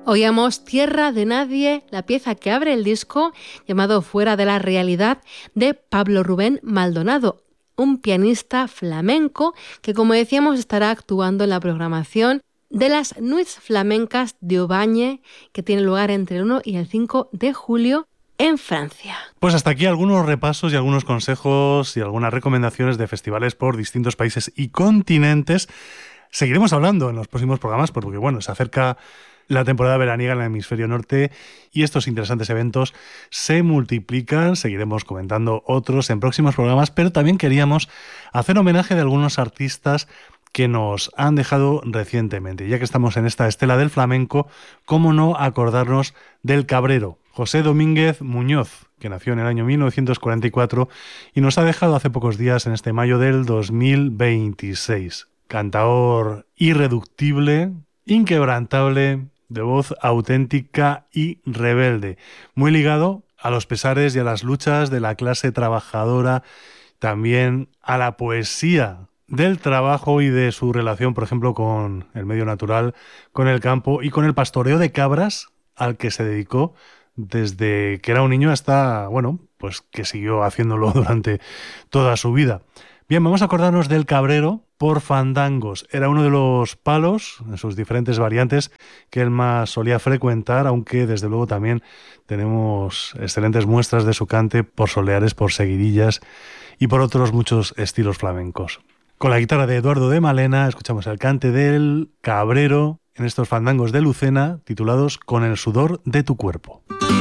Oíamos Tierra de Nadie, la pieza que abre el disco, llamado Fuera de la Realidad, de Pablo Rubén Maldonado, un pianista flamenco que, como decíamos, estará actuando en la programación de las Nuits Flamencas de Aubagne, que tiene lugar entre el 1 y el 5 de julio en Francia. Pues hasta aquí algunos repasos y algunos consejos y algunas recomendaciones de festivales por distintos países y continentes. Seguiremos hablando en los próximos programas porque, bueno, se acerca la temporada veraniega en el hemisferio norte y estos interesantes eventos se multiplican. Seguiremos comentando otros en próximos programas, pero también queríamos hacer homenaje de algunos artistas que nos han dejado recientemente. Ya que estamos en esta estela del flamenco, ¿cómo no acordarnos del cabrero? José Domínguez Muñoz, que nació en el año 1944 y nos ha dejado hace pocos días, en este mayo del 2026. Cantaor irreductible, inquebrantable, de voz auténtica y rebelde, muy ligado a los pesares y a las luchas de la clase trabajadora, también a la poesía del trabajo y de su relación, por ejemplo, con el medio natural, con el campo y con el pastoreo de cabras, al que se dedicó desde que era un niño hasta, bueno, pues que siguió haciéndolo durante toda su vida. Bien, vamos a acordarnos del cabrero por fandangos. Era uno de los palos, en sus diferentes variantes, que él más solía frecuentar, aunque desde luego también tenemos excelentes muestras de su cante por soleares, por seguidillas y por otros muchos estilos flamencos. Con la guitarra de Eduardo de Malena escuchamos el cante del cabrero en estos fandangos de Lucena titulados Con el sudor de tu cuerpo.